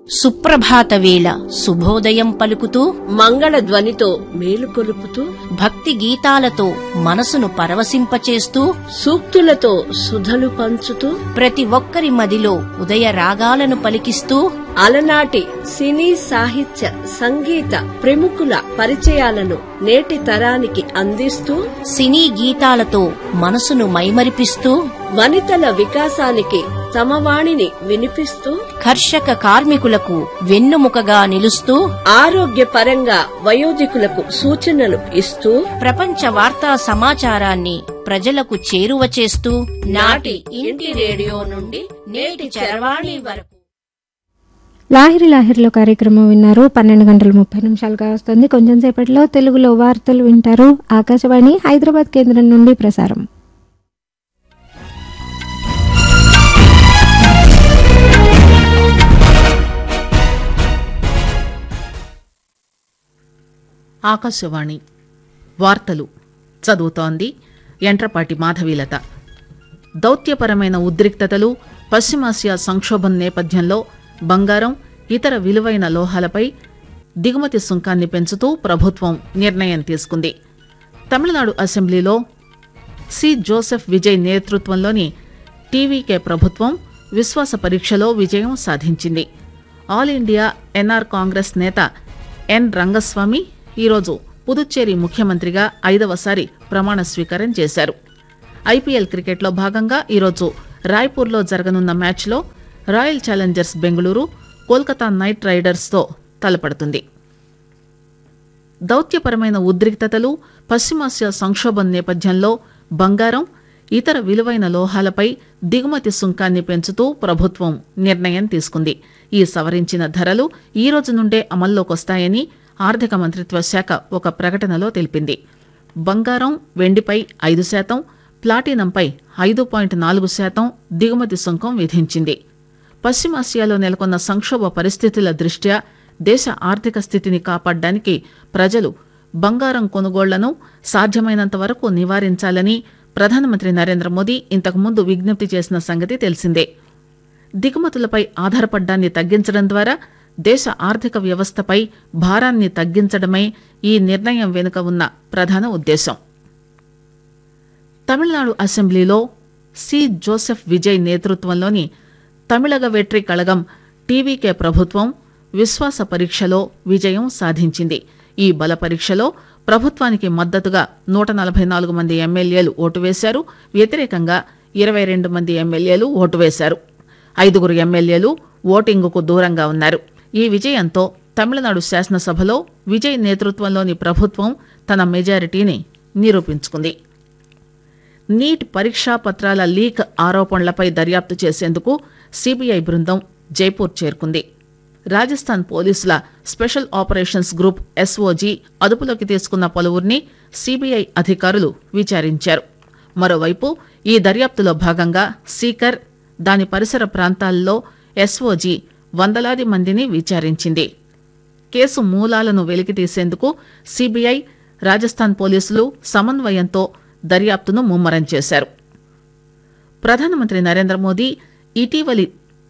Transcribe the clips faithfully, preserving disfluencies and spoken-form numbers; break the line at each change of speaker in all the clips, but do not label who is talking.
సుప్రభాత వేళ శుభోదయం పలుకుతూ
మంగళ ధ్వనితో మేలుకొలుపుతూ
భక్తి గీతాలతో మనసును పరవశింపచేస్తూ
సూక్తులతో సుధలు పంచుతూ
ప్రతి ఒక్కరి మదిలో ఉదయ రాగాలను పలికిస్తూ
అలనాటి సినీ సాహిత్య సంగీత ప్రముఖుల పరిచయాలను నేటి తరానికి అందిస్తూ
సినీ గీతాలతో మనసును మైమరిపిస్తూ
వనితల వికాసానికి తమ వాణిని వినిపిస్తూ
కర్షక కార్మికులకు వెన్నుముకగా నిలుస్తూ
ఆరోగ్యపరంగా వయోధికులకు సూచనలు ఇస్తూ
ప్రపంచ వార్తా సమాచారాన్ని ప్రజలకు చేరువ చేస్తూ నాటి ఇంటి రేడియో నుండి నేటి చరవాణి వరకు
లాహిరి లాహిరిలో కార్యక్రమం విన్నారు. పన్నెండు గంటల ముప్పై నిమిషాలుగా వస్తుంది. కొంచెం సేపట్లో తెలుగులో వార్తలు వింటారు. ఆకాశవాణి హైదరాబాద్ కేంద్రం నుండి ప్రసారం.
ఆకాశవాణి వార్తలు చదువుతోంది యంట్రపాటి మాధవీలత. దౌత్యపరమైన ఉద్రిక్తతలు, పశ్చిమాసియా సంక్షోభం నేపథ్యంలో బంగారం, ఇతర విలువైన లోహాలపై దిగుమతి సుంకాన్ని పెంచుతూ ప్రభుత్వం నిర్ణయం తీసుకుంది. తమిళనాడు అసెంబ్లీలో సి జోసెఫ్ విజయ్ నేతృత్వంలోని టీవీకే ప్రభుత్వం విశ్వాస పరీక్షలో విజయం సాధించింది. ఆల్ ఇండియా ఎన్ఆర్ కాంగ్రెస్ నేత ఎన్ రంగస్వామి ఈరోజు పుదుచ్చేరి ముఖ్యమంత్రిగా ఐదవసారి ప్రమాణ స్వీకారం చేశారు. ఐపీఎల్ క్రికెట్లో భాగంగా ఈరోజు రాయ్పూర్లో జరగనున్న మ్యాచ్లో royal Challengers Bengaluru Kolkata night రైడర్స్తో తలపడుతుంది. దౌత్యపరమైన ఉద్రిక్తతలు, పశ్చిమాసియా సంక్షోభం నేపథ్యంలో బంగారం, ఇతర విలువైన లోహాలపై దిగుమతి సుంకాన్ని పెంచుతూ ప్రభుత్వం నిర్ణయం తీసుకుంది. ఈ సవరించిన ధరలు ఈ రోజు నుండే అమల్లోకొస్తాయని ఆర్థిక మంత్రిత్వ శాఖ ఒక ప్రకటనలో తెలిపింది. బంగారం, వెండిపై ఐదు శాతం, ప్లాటినంపై ఐదు పాయింట్ నాలుగు శాతం దిగుమతి సుంకం విధించింది. పశ్చిమాసియాలో నెలకొన్న సంక్షోభ పరిస్థితుల దృష్ట్యా దేశ ఆర్థిక స్థితిని కాపాడడానికి ప్రజలు బంగారం కొనుగోళ్లను సాధ్యమైనంత వరకు నివారించాలని ప్రధానమంత్రి నరేంద్ర మోదీ ఇంతకుముందు విజ్ఞప్తి చేసిన సంగతి తెలిసిందే. దిగుమతులపై ఆధారపడ్డాన్ని తగ్గించడం ద్వారా దేశ ఆర్థిక వ్యవస్థపై భారాన్ని తగ్గించడమే ఈ నిర్ణయం వెనుక ఉన్న ప్రధాన ఉద్దేశం. తమిళనాడు అసెంబ్లీలో సి జోసెఫ్ విజయ్ నేతృత్వంలోని తమిళగ వెట్రి కళగం టీవీకే ప్రభుత్వం విశ్వాస పరీక్షలో విజయం సాధించింది. ఈ బల పరీక్షలో ప్రభుత్వానికి మద్దతుగా నూట నలభై నాలుగు మంది ఎమ్మెల్యేలు ఓటు వేశారు. వ్యతిరేకంగా ఇరవై రెండు మంది ఎమ్మెల్యేలు ఓటు వేశారు. ఐదుగురు ఎమ్మెల్యేలు ఓటింగుకు దూరంగా ఉన్నారు. ఈ విజయంతో తమిళనాడు శాసనసభలో విజయ్ నేతృత్వంలోని ప్రభుత్వం తన మెజారిటీని నిరూపించుకుంది. నీట్ పరీక్షా పత్రాల లీక్ ఆరోపణలపై దర్యాప్తు చేసేందుకు సీబీఐ బృందం జైపూర్ చేరుకుంది. రాజస్థాన్ పోలీసుల స్పెషల్ ఆపరేషన్స్ గ్రూప్ ఎస్ఓజీ అదుపులోకి తీసుకున్న పలువురిని సీబీఐ అధికారులు విచారించారు. మరోవైపు ఈ దర్యాప్తులో భాగంగా సీకర్, దాని పరిసర ప్రాంతాల్లో ఎస్ఓజీ వందలాది మందిని విచారించింది. కేసు మూలాలను వెలికితీసేందుకు సీబీఐ, రాజస్థాన్ పోలీసులు సమన్వయంతో దర్యాప్తును ముమ్మరం చేశారు. ప్రధానమంత్రి నరేంద్ర మోదీ ఇటీవలి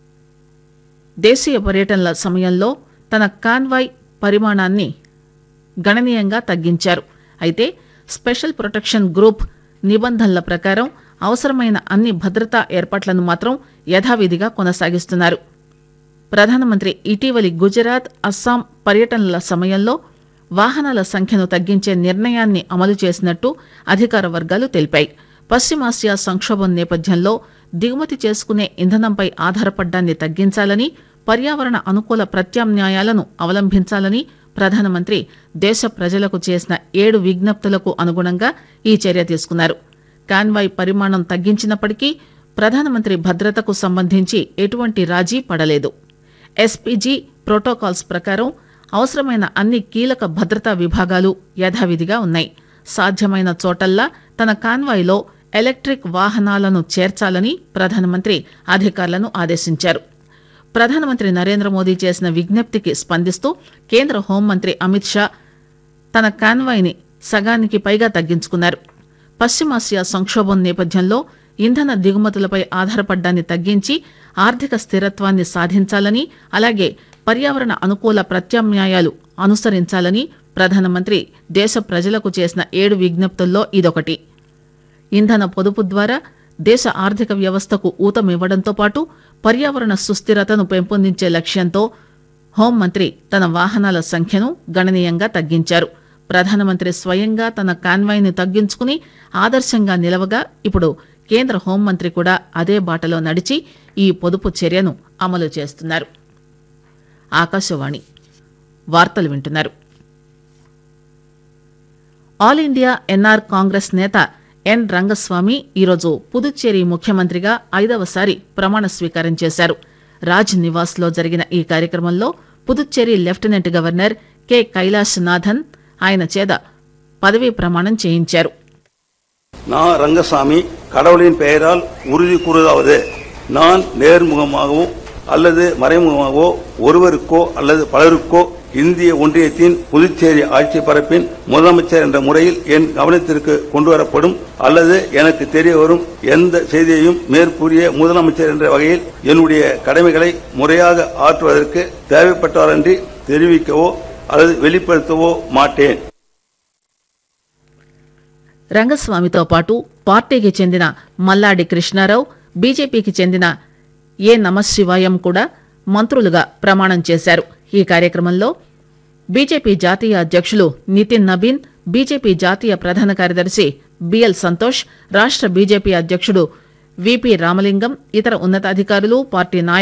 దేశీయ పర్యటనల సమయంలో తన కాన్వాయ్ పరిమాణాన్ని గణనీయంగా తగ్గించారు. అయితే స్పెషల్ ప్రొటెక్షన్ గ్రూప్ నిబంధనల ప్రకారం అవసరమైన అన్ని భద్రతా ఏర్పాట్లను మాత్రం యథావిధిగా కొనసాగిస్తున్నారు. ప్రధానమంత్రి ఇటీవలి గుజరాత్, అస్సాం పర్యటనల సమయంలో వాహనాల సంఖ్యను తగ్గించే నిర్ణయాన్ని అమలు చేసినట్టు అధికార వర్గాలు తెలిపాయి. పశ్చిమాసియా సంక్షోభం నేపథ్యంలో దిగుమతి చేసుకునే ఇంధనంపై ఆధారపడ్డాన్ని తగ్గించాలని, పర్యావరణ అనుకూల ప్రత్యామ్నాయాలను అవలంబించాలని ప్రధానమంత్రి దేశ ప్రజలకు చేసిన ఏడు విజ్ఞప్తులకు అనుగుణంగా ఈ చర్య తీసుకున్నారు. కాన్వాయ్ పరిమాణం తగ్గించినప్పటికీ ప్రధానమంత్రి భద్రతకు సంబంధించి ఎటువంటి రాజీ పడలేదు. ఎస్పీజీ ప్రోటోకాల్స్ ప్రకారం అవసరమైన అన్ని కీలక భద్రతా విభాగాలు యథావిధిగా ఉన్నాయి. సాధ్యమైన చోటల్లా తన కాన్వాయ్లో ఎలక్ట్రిక్ వాహనాలను చేర్చాలని ప్రధానమంత్రి అధికారులను ఆదేశించారు. ప్రధానమంత్రి నరేంద్ర మోదీ చేసిన విజ్ఞప్తికి స్పందిస్తూ కేంద్ర హోంమంత్రి అమిత్ షా తన కాన్వాయ్ని సగానికి పైగా తగ్గించుకున్నారు. పశ్చిమాసియా సంక్షోభం నేపథ్యంలో ఇంధన దిగుమతులపై ఆధారపడ్డాన్ని తగ్గించి ఆర్థిక స్థిరత్వాన్ని సాధించాలని, అలాగే పర్యావరణ అనుకూల ప్రత్యామ్నాయాలు అనుసరించాలని ప్రధానమంత్రి దేశ ప్రజలకు చేసిన ఏడు విజ్ఞప్తుల్లో ఇదొకటి. ఇంధన పొదుపు ద్వారా దేశ ఆర్థిక వ్యవస్థకు ఊతమివ్వడంతో పాటు పర్యావరణ సుస్థిరతను పెంపొందించే లక్ష్యంతో హోంమంత్రి తన వాహనాల సంఖ్యను గణనీయంగా తగ్గించారు. ప్రధానమంత్రి స్వయంగా తన కాన్వాయ్ని తగ్గించుకుని ఆదర్శంగా నిలవగా ఇప్పుడు కేంద్ర హోంమంత్రి కూడా అదే బాటలో నడిచి ఈ పొదుపు చర్యను అమలు చేస్తున్నారు. ఆకాశవాణి వార్తలు వింటున్నారు. ఆల్ ఇండియా ఎన్ఆర్ కాంగ్రెస్ నేత ఎన్ రంగస్వామి ఈరోజు పుదుచ్చేరి ముఖ్యమంత్రిగా ఐదవసారి ప్రమాణ స్వీకారం చేశారు. రాజ్ నివాస్ లో జరిగిన ఈ కార్యక్రమంలో Puducherry lieutenant governor K Kailash Nathan ఆయన చేత పదవీ ప్రమాణం చేయించారు.
நான் ரங்கசாமி கடவுளின் பெயரால் உறுதி கூறுவதாவது, நான் நேர்முகமாகவோ அல்லது மறைமுகமாகவோ ஒருவருக்கோ அல்லது பலருக்கோ இந்திய ஒன்றியத்தின் புதுச்சேரி ஆட்சி பரப்பின் முதலமைச்சர் என்ற முறையில் என் கவனத்திற்கு கொண்டுவரப்படும் அல்லது எனக்கு தெரிய வரும் எந்த செய்தியையும் மேற்கூறிய முதலமைச்சர் என்ற வகையில் என்னுடைய கடமைகளை முறையாக ஆற்றுவதற்கு தேவைப்பட்டவரன்றி தெரிவிக்கவோ அல்லது வெளிப்படுத்தவோ மாட்டேன்.
రంగస్వామితో పాటు పార్టీకి చెందిన మల్లాడి కృష్ణారావు, బీజేపీకి చెందిన ఏ నమశివాయం కూడా మంత్రులుగా ప్రమాణం చేశారు. ఈ కార్యక్రమంలో బీజేపీ జాతీయ అధ్యక్షులు నితిన్ నబీన్, బీజేపీ జాతీయ ప్రధాన కార్యదర్శి బిఎల్ సంతోష్, రాష్ట బీజేపీ అధ్యక్షుడు విపి రామలింగం, ఇతర ఉన్నతాధికారులు, పార్టీ నాయకులు